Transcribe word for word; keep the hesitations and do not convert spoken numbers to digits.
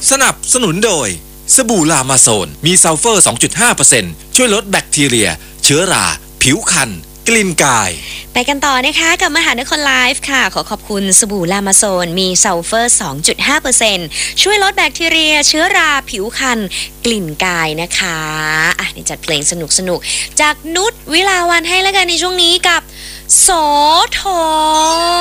สนับสนุนโดยสบู่ลามาโซนมีซัลเฟอร์ สองจุดห้าเปอร์เซ็นต์ ช่วยลดแบคทีเรียเชื้อราผิวคันกลิ่นกายไปกันต่อนะคะกับมหานครไลฟ์ค่ะขอขอบคุณสบู่ลามาโซนมีซัลเฟอร์ สองจุดห้าเปอร์เซ็นต์ ช่วยลดแบคทีเรียเชื้อราผิวคันกลิ่นกายนะคะอ่ะเดี๋ยวจัดเพลงสนุกๆจากนุชวิลาวันให้แล้วกันในช่วงนี้กับโสธร